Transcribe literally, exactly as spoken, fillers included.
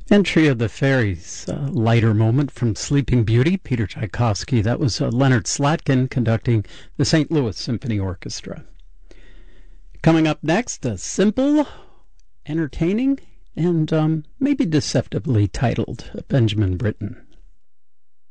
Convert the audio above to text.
Entry of the Fairies, a lighter moment from Sleeping Beauty, Peter Tchaikovsky. That was uh, Leonard Slatkin conducting the Saint Louis Symphony Orchestra. Coming up next, a simple, entertaining, and um, maybe deceptively titled Benjamin Britten.